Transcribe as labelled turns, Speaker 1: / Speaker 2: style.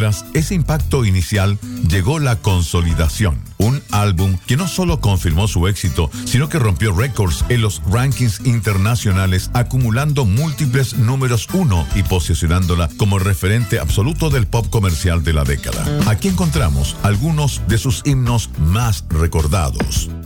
Speaker 1: Tras ese impacto inicial, llegó la consolidación. Un álbum que no solo confirmó su éxito, sino que rompió récords en los rankings internacionales, acumulando múltiples números 1 y posicionándola como referente absoluto del pop comercial de la década. Aquí encontramos algunos de sus himnos más recordados.